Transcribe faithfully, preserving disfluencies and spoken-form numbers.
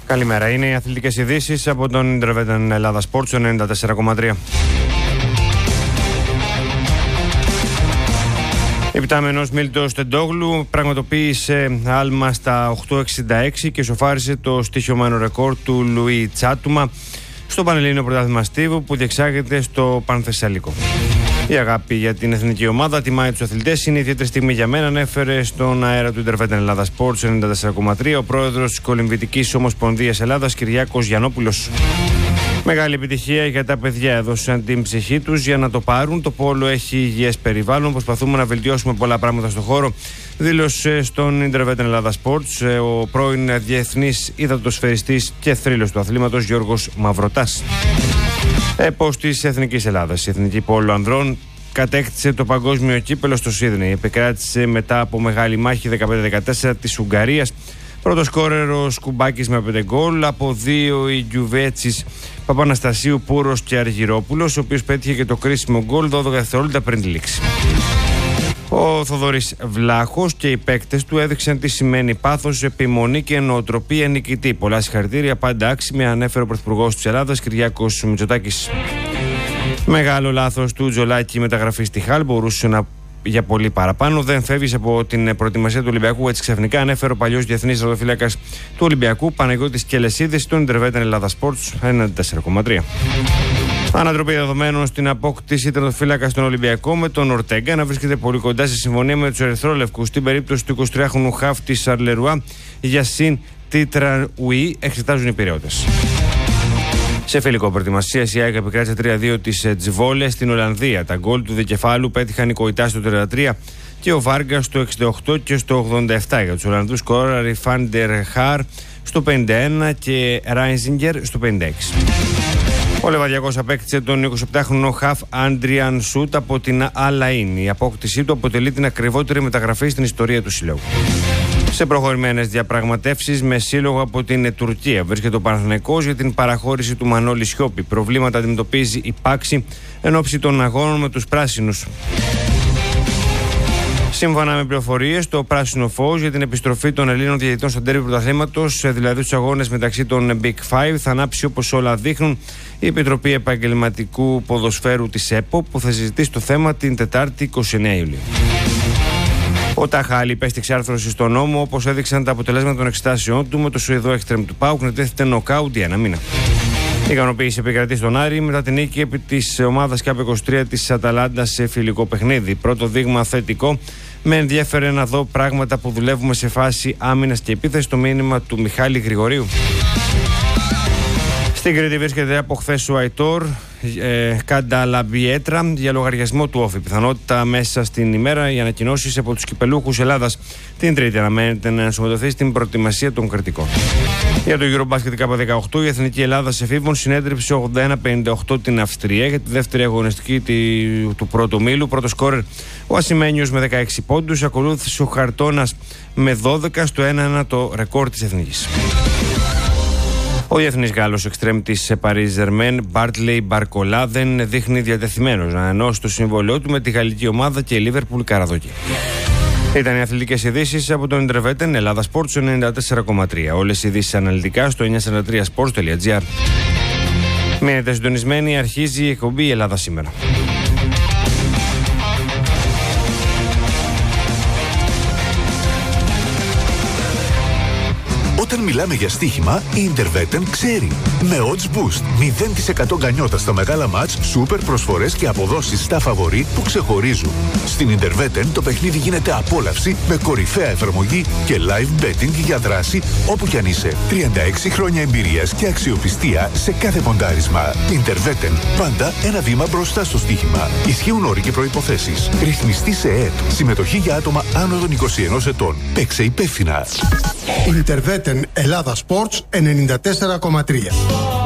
Καλημέρα. Είναι οι αθλητικές ειδήσεις από τον Intervetan Ελλάδα Sports ενενήντα τέσσερα κόμμα τρία. Υπτάμενος Μίλτος Τεντόγλου πραγματοποίησε άλμα στα οκτώ εξήντα έξι και σοφάρισε το στοιχειωμένο ρεκόρ του Λουί Τσάτουμα στο Πανελλήνιο Πρωτάθλημα Στίβου που διεξάγεται στο Πανθεσσαλικό. Η αγάπη για την εθνική ομάδα τιμάει τους αθλητές. Είναι ιδιαίτερη στιγμή για μένα, ανέφερε στον αέρα του Intervetan Ελλάδα Sports ενενήντα τέσσερα κόμμα τρία ο πρόεδρος της Κολυμβητικής Ομοσπονδίας Ελλάδας, Κυριάκος Γιαννόπουλος. Μεγάλη επιτυχία για τα παιδιά. Έδωσαν την ψυχή τους για να το πάρουν. Το πόλο έχει υγιές περιβάλλον. Προσπαθούμε να βελτιώσουμε πολλά πράγματα στον χώρο, δήλωσε στον Intervetan Ελλάδα Sports ο πρώην διεθνής υδατοσφαιριστής και θρύλος του αθλήματος Γιώργος Μαυροτάς. Έπος της Εθνικής Ελλάδας. Η Εθνική Πόλο Ανδρών κατέκτησε το παγκόσμιο κύπελο στο Σίδνεϊ. Επικράτησε μετά από μεγάλη μάχη δεκαπέντε δεκατέσσερα της Ουγγαρίας. Πρώτο σκόρερ ο Σκουμπάκης με πέντε γκολ, από δύο η Γιουβέτσης, Παπαναστασίου, Πούρος και Αργυρόπουλος, ο οποίος πέτυχε και το κρίσιμο γκολ δώδεκα δευτερόλεπτα πριν τη λήξη. Ο Θοδωρής Βλάχος και οι παίκτες του έδειξαν τι σημαίνει πάθος, επιμονή και νοοτροπία νικητή. Πολλά συγχαρητήρια, πάντα άξιμη, ανέφερε ο Πρωθυπουργός της Ελλάδας, Κυριάκος Μητσοτάκης. Μεγάλο λάθος του Τζολάκη η μεταγραφή στη Χαλ, μπορούσε να για πολύ παραπάνω. Δεν φεύγει από την προετοιμασία του Ολυμπιακού έτσι ξαφνικά, ανέφερε ο παλιός διεθνής τερματοφύλακας του Ολυμπιακού Παναγιώτης Κελεσίδης στον Intervetan Ελλάδα Sports ενενήντα τέσσερα κόμμα τρία. Ανατροπή δεδομένων στην απόκτηση τερματοφύλακα στον Ολυμπιακό, με τον Ορτέγκα να βρίσκεται πολύ κοντά σε συμφωνία με τους ερυθρόλευκους. Στην περίπτωση του εικοσιτριάχρονου χαφ της Σαρλερουά, Γιασίν Τίτραουι, εξετάζουν οι πειραιώτες. Σε φιλικό προετοιμασία, η ΑΕΚ επικράτησε τρία δύο της Τζβόλε στην Ολλανδία. Τα γκολ του δικεφάλου πέτυχαν οι Κοϊτά στο τριάντα τρία και ο Βάργκα στο εξήντα οκτώ και στο ογδόντα επτά. Για τους Ολλανδούς σκόραρε Φάντερ Χαρ στο πενήντα ένα και Ράινζιγκερ στο πενήντα έξι. Ο Λεβαδιακός απέκτησε τον εικοσιεπτάχρονο χαφ Άντριαν Σούτ από την Αλαΐν. Η απόκτησή του αποτελεί την ακριβότερη μεταγραφή στην ιστορία του συλλόγου. Σε προχωρημένες διαπραγματεύσεις με σύλλογο από την Τουρκία βρίσκεται ο Παναθηναϊκός για την παραχώρηση του Μανώλη Σιώπη. Προβλήματα αντιμετωπίζει η Πάξη εν ώψη των αγώνων με τους πράσινους. Σύμφωνα με πληροφορίες, το πράσινο φως για την επιστροφή των Ελλήνων διαιτητών στον ντέρμπι πρωταθλήματος, δηλαδή τους αγώνες μεταξύ των Big Five, θα ανάψει όπως όλα δείχνουν η Επιτροπή Επαγγελματικού Ποδοσφαίρου της ΕΠΟ, που θα συζητήσει το θέμα την Τετάρτη είκοσι εννέα Ιουλίου. Ο Ταχάλη υπέστη εξάρθρωση στον νόμο, όπως έδειξαν τα αποτελέσματα των εξετάσεών του, με το Σουηδό εξτρέμ του ΠΑΟΚ να τέθεται νοκάουτ για ένα μήνα. Η ικανοποίηση επικρατεί στον Άρη μετά την νίκη επί της ομάδας Κάπ είκοσι τρία της Αταλάντα σε φιλικό παιχνίδι. Πρώτο δείγμα θετικό. Με ενδιέφερε να δω πράγματα που δουλεύουμε σε φάση άμυνας και επίθεση, το μήνυμα του Μιχάλη Γρηγορίου. Στην Κρήτη βρίσκεται από χθες ο Αϊτόρ ε, Κανταλαμπιέτρα για λογαριασμό του Όφη. Πιθανότητα μέσα στην ημέρα οι ανακοινώσεις από τους κυπελούχους Ελλάδας. Την Τρίτη αναμένεται να ενσωματωθεί στην προετοιμασία των κριτικών. Για το Eurobasket Κάπα δεκαοκτώ, η Εθνική Ελλάδα σε εφήβων συνέτριψε ογδόντα ένα πενήντα οκτώ την Αυστρία για τη δεύτερη αγωνιστική του πρώτου μήλου. Πρώτο σκόρερ ο Ασημένιος με δεκαέξι πόντους, ακολούθησε ο Χαρτώνας με δώδεκα, στο ένα ένα το ρεκόρ της Εθνικής. Ο διεθνής Γάλλος εξτρέμ της Paris Germain, Μπάρτλεϊ Μπαρκολά, δεν δείχνει διατεθειμένος να ενώσει το συμβόλαιό του με τη γαλλική ομάδα και η Λίβερπουλ καραδόκη. Ήταν οι αθλητικές ειδήσεις από τον Intervetan Ελλάδα Sports ενενήντα τέσσερα κόμμα τρία. Όλες οι ειδήσεις αναλυτικά στο εννιακόσια σαράντα τρία sports τελεία gr. Μείνετε συντονισμένοι, αρχίζει η εκπομπή Ελλάδα σήμερα. Όταν μιλάμε για στοίχημα, η Intervetan ξέρει. Με odds boost, μηδέν τοις εκατό γκανιότα στα μεγάλα μάτς, σούπερ προσφορές και αποδόσεις στα φαβορί που ξεχωρίζουν. Στην Intervetan το παιχνίδι γίνεται απόλαυση με κορυφαία εφαρμογή και live betting για δράση όπου κι αν είσαι. τριάντα έξι χρόνια εμπειρίας και αξιοπιστία σε κάθε ποντάρισμα. Intervetan, πάντα ένα βήμα μπροστά στο στοίχημα. Ισχύουν όροι και προϋποθέσεις. Ρυθμιστή σε ΕΕΠ. Συμμετοχή για άτομα άνω των είκοσι ενός ετών. Παίξε υπεύθυνα. Intervetan Ελλάδα Sports ενενήντα τέσσερα κόμμα τρία.